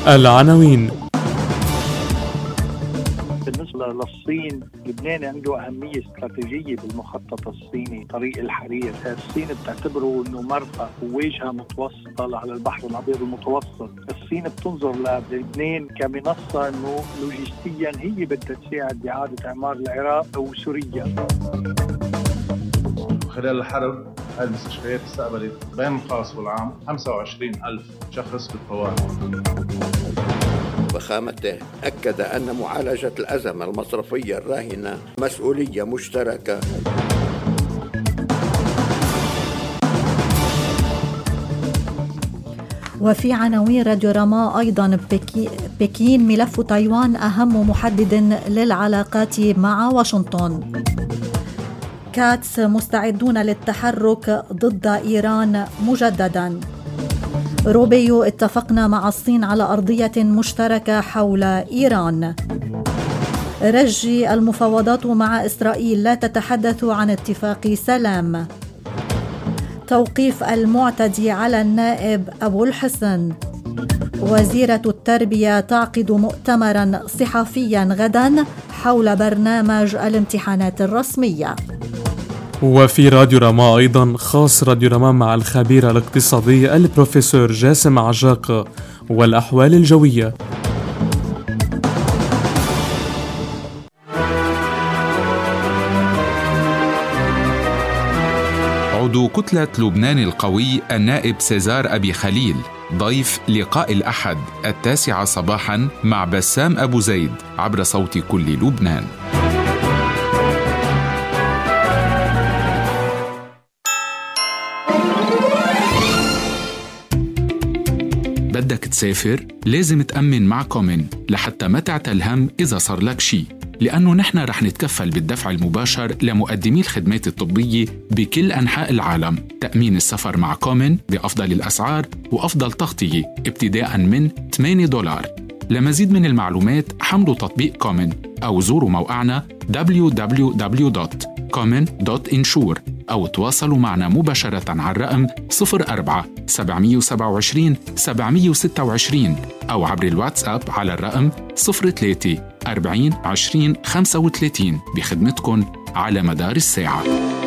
العناوين. بالنسبة للصين، لبنان عنده أهمية استراتيجية بالمخطط الصيني طريق الحرير. الصين بتعتبره أنه مرفأ وواجهة متوسطة على البحر الأبيض المتوسط. الصين بتنظر للبنان كمنصة أنه لوجستيا هي بدها تساعد بإعادة إعمار العراق وسوريا. خلال الحرب هذه المستشفيات استقبلت بين الخاص والعام 25,000 شخص بالطوارئ. فخامته أكد أن معالجة الأزمة المصرفية الراهنة مسؤولية مشتركة. وفي عناوين راديو رما أيضا، بكين ملف تايوان أهم محدد للعلاقات مع واشنطن. كاتس مستعدون للتحرك ضد إيران مجددا. روبيو اتفقنا مع الصين على أرضية مشتركة حول إيران. رجي المفاوضات مع إسرائيل لا تتحدث عن اتفاق سلام. توقيف المعتدي على النائب أبو الحسن. وزيرة التربية تعقد مؤتمرا صحفيا غدا حول برنامج الامتحانات الرسمية. وفي راديو رما أيضا خاص راديو رما مع الخبير الاقتصادي البروفيسور جاسم عجاق والأحوال الجوية. عضو كتلة لبنان القوي النائب سيزار أبي خليل ضيف لقاء الأحد 9 صباحا مع بسام أبو زيد عبر صوت كل لبنان. بدك تسافر؟ لازم تأمن مع كومن لحتى ما تعتل هم إذا صار لك شي، لأنه نحن رح نتكفل بالدفع المباشر لمقدمي الخدمات الطبية بكل أنحاء العالم. تأمين السفر مع كومن بأفضل الأسعار وأفضل تغطية ابتداء من $8. لمزيد من المعلومات حملوا تطبيق كومن أو زوروا موقعنا www.common.insure أو تواصلوا معنا مباشرة على الرقم 04-727-726 أو عبر الواتساب على الرقم 03-40-20-35 بخدمتكم على مدار الساعة.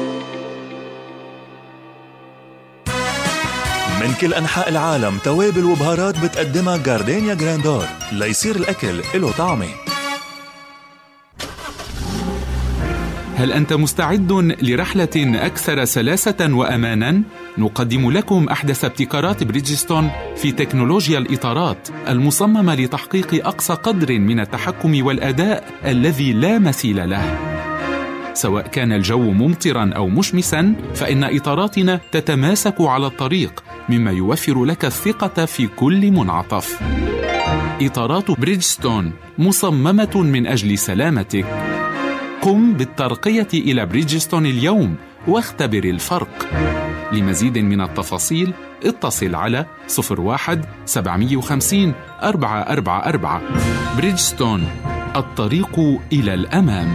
من كل أنحاء العالم توابل وبهارات بتقدمها جاردينيا جراندور ليصير الأكل له طعمه. هل أنت مستعد لرحلة أكثر سلاسة وأماناً؟ نقدم لكم أحدث ابتكارات بريدجستون في تكنولوجيا الإطارات المصممة لتحقيق أقصى قدر من التحكم والأداء الذي لا مثيل له. سواء كان الجو ممطراً أو مشمساً، فإن إطاراتنا تتماسك على الطريق، مما يوفر لك الثقة في كل منعطف. إطارات بريدجستون مصممة من أجل سلامتك. قم بالترقية إلى بريدجستون اليوم واختبر الفرق. لمزيد من التفاصيل اتصل على 01-750-444. بريدجستون، الطريق إلى الأمام.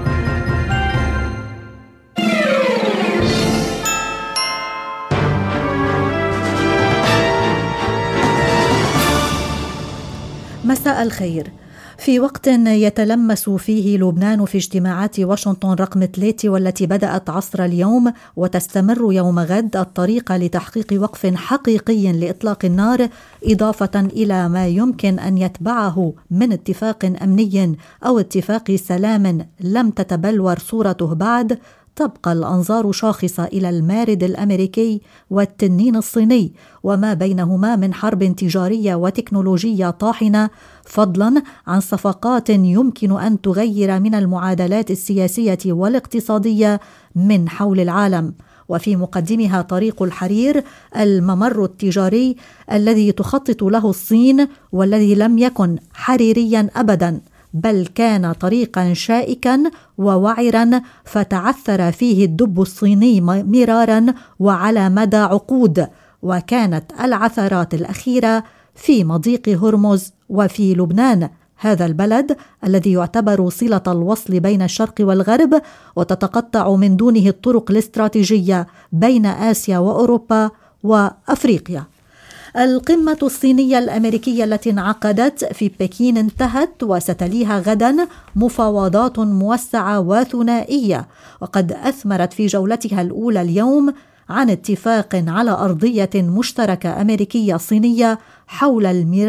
مساء الخير. في وقت يتلمس فيه لبنان في اجتماعات واشنطن رقم 3 والتي بدأت عصر اليوم وتستمر يوم غد الطريق لتحقيق وقف حقيقي لإطلاق النار، إضافة إلى ما يمكن أن يتبعه من اتفاق أمني أو اتفاق سلام لم تتبلور صورته بعد، تبقى الأنظار شاخصة إلى المارد الأمريكي والتنين الصيني وما بينهما من حرب تجارية وتكنولوجية طاحنة، فضلا عن صفقات يمكن أن تغير من المعادلات السياسية والاقتصادية من حول العالم. وفي مقدمها طريق الحرير، الممر التجاري الذي تخطط له الصين والذي لم يكن حريريا أبدا، بل كان طريقا شائكا ووعرا فتعثر فيه الدب الصيني مرارا وعلى مدى عقود، وكانت العثرات الأخيرة في مضيق هرمز وفي لبنان، هذا البلد الذي يعتبر صلة الوصل بين الشرق والغرب وتتقطع من دونه الطرق الاستراتيجية بين آسيا وأوروبا وأفريقيا. القمة الصينية الأمريكية التي انعقدت في بكين انتهت، وستليها غدا مفاوضات موسعة وثنائية، وقد أثمرت في جولتها الأولى اليوم عن اتفاق على أرضية مشتركة أمريكية صينية حول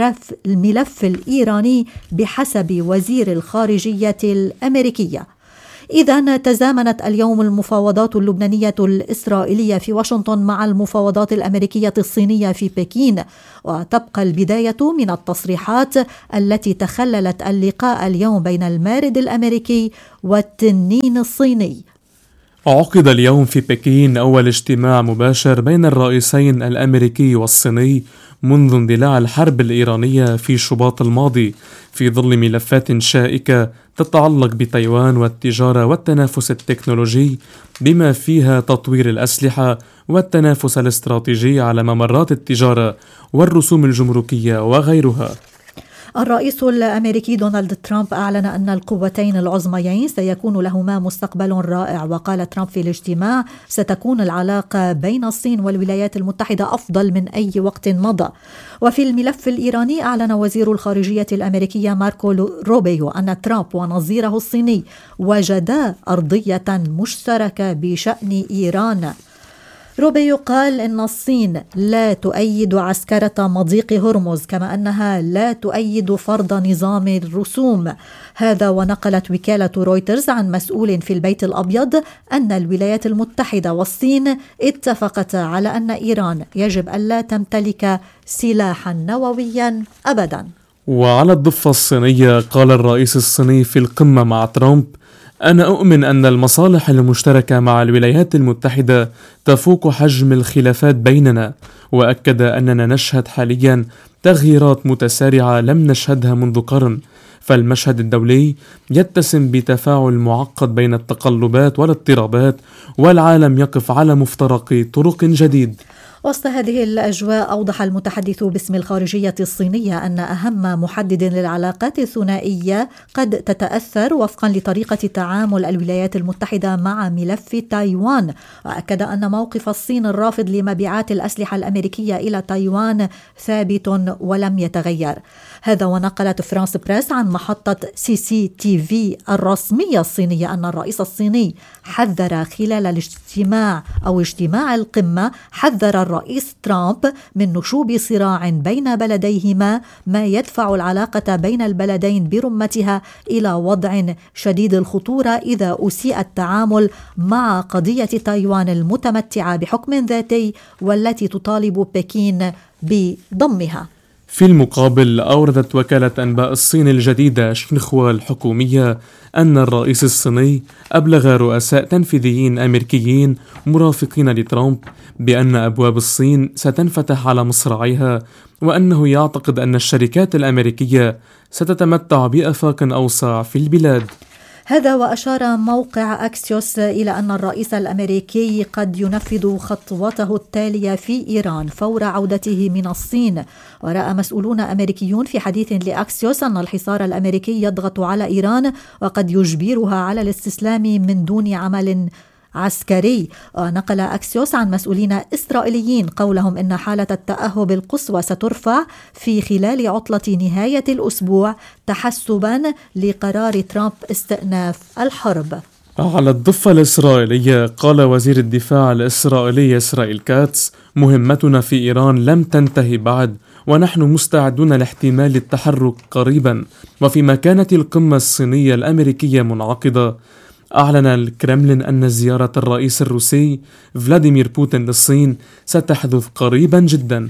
الملف الإيراني بحسب وزير الخارجية الأمريكية. إذن تزامنت اليوم المفاوضات اللبنانية الإسرائيلية في واشنطن مع المفاوضات الأمريكية الصينية في بكين، وتبقى البداية من التصريحات التي تخللت اللقاء اليوم بين المارد الأمريكي والتنين الصيني. عقد اليوم في بكين أول اجتماع مباشر بين الرئيسين الأمريكي والصيني منذ اندلاع الحرب الإيرانية في شباط الماضي، في ظل ملفات شائكة تتعلق بتايوان والتجارة والتنافس التكنولوجي، بما فيها تطوير الأسلحة والتنافس الاستراتيجي على ممرات التجارة والرسوم الجمركية وغيرها. الرئيس الأمريكي دونالد ترامب أعلن أن القوتين العظميين سيكون لهما مستقبل رائع، وقال ترامب في الاجتماع: ستكون العلاقة بين الصين والولايات المتحدة أفضل من أي وقت مضى. وفي الملف الإيراني أعلن وزير الخارجية الأمريكية ماركو روبيو أن ترامب ونظيره الصيني وجدا أرضية مشتركة بشأن إيران. روبيو قال إن الصين لا تؤيد عسكرة مضيق هرمز، كما أنها لا تؤيد فرض نظام الرسوم. هذا ونقلت وكالة رويترز عن مسؤول في البيت الأبيض أن الولايات المتحدة والصين اتفقتا على أن إيران يجب ألا تمتلك سلاحا نوويا أبدا. وعلى الضفة الصينية قال الرئيس الصيني في القمة مع ترامب: أنا أؤمن أن المصالح المشتركة مع الولايات المتحدة تفوق حجم الخلافات بيننا، وأكد أننا نشهد حاليا تغييرات متسارعة لم نشهدها منذ قرن، فالمشهد الدولي يتسم بتفاعل معقد بين التقلبات والاضطرابات، والعالم يقف على مفترق طرق جديد. وسط هذه الأجواء أوضح المتحدث باسم الخارجية الصينية أن أهم محدد للعلاقات الثنائية قد تتأثر وفقا لطريقة تعامل الولايات المتحدة مع ملف تايوان، وأكد أن موقف الصين الرافض لمبيعات الأسلحة الأمريكية إلى تايوان ثابت ولم يتغير. هذا ونقلت فرانس بريس عن محطة CCTV الرسمية الصينية أن الرئيس الصيني حذر خلال اجتماع القمة، حذر الرئيس ترامب من نشوب صراع بين بلديهما ما يدفع العلاقة بين البلدين برمتها إلى وضع شديد الخطورة إذا أسيء التعامل مع قضية تايوان المتمتعة بحكم ذاتي والتي تطالب بكين بضمها. في المقابل، أوردت وكالة أنباء الصين الجديدة شينخوا الحكومية أن الرئيس الصيني أبلغ رؤساء تنفيذيين أمريكيين مرافقين لترامب بأن أبواب الصين ستنفتح على مصراعيها، وأنه يعتقد أن الشركات الأمريكية ستتمتع بآفاق أوسع في البلاد. هذا وأشار موقع أكسيوس إلى أن الرئيس الأمريكي قد ينفذ خطوته التالية في إيران فور عودته من الصين. ورأى مسؤولون أمريكيون في حديث لأكسيوس أن الحصار الأمريكي يضغط على إيران وقد يجبرها على الاستسلام من دون عمل عسكري. ونقل أكسيوس عن مسؤولين إسرائيليين قولهم إن حالة التأهب القصوى سترفع في خلال عطلة نهاية الأسبوع تحسبا لقرار ترامب استئناف الحرب. على الضفة الإسرائيلية قال وزير الدفاع الإسرائيلي إسرائيل كاتس: مهمتنا في إيران لم تنتهي بعد، ونحن مستعدون لاحتمال التحرك قريبا. وفيما كانت القمة الصينية الأمريكية منعقدة، أعلن الكرملين أن زيارة الرئيس الروسي فلاديمير بوتين للصين ستحدث قريبا جدا.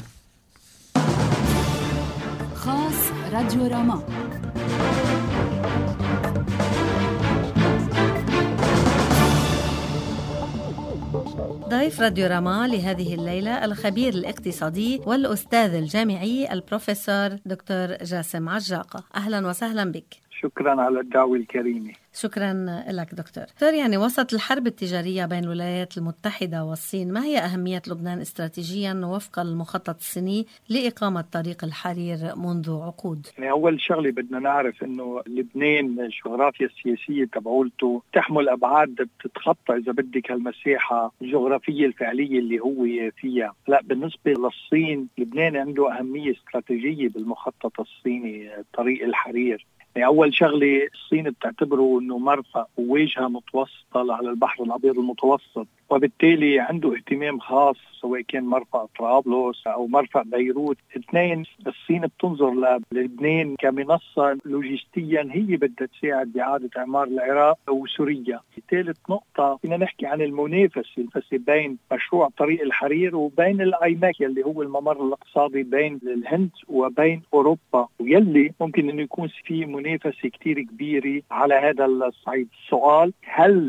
خاص راديو راما. ضيف راديو راما لهذه الليلة الخبير الاقتصادي والأستاذ الجامعي البروفيسور دكتور جاسم عجاقة. أهلا وسهلا بك. شكرا على الدعوة الكريمة. شكرا لك دكتور. يعني وسط الحرب التجارية بين الولايات المتحدة والصين، ما هي أهمية لبنان استراتيجيا وفق المخطط الصيني لإقامة طريق الحرير منذ عقود؟ يعني أول شغلة بدنا نعرف أنه لبنان الجغرافيا السياسية تبعولته تحمل أبعاد بتتخطى إذا بدك المساحة الجغرافية الفعلية اللي هو فيها. لا، بالنسبة للصين لبنان عنده أهمية استراتيجية بالمخطط الصيني طريق الحرير. يعني أول شغلة الصين بتعتبره أنه مرفأ وواجهة متوسطة على البحر الأبيض المتوسط، وبالتالي عنده اهتمام خاص سواء كان مرفأ طرابلس أو مرفأ بيروت. اثنين، الصين بتنظر للبنان كمنصة لوجستيا هي بدها تساعد بإعادة إعمار العراق وسوريا. ثالث نقطة فينا نحكي عن المنافسة بين مشروع طريق الحرير وبين الآيماك اللي هو الممر الاقتصادي بين الهند وبين أوروبا، ويلي ممكن أنه يكون فيه منافسة كتير كبيرة على هذا الصعيد. السؤال، هل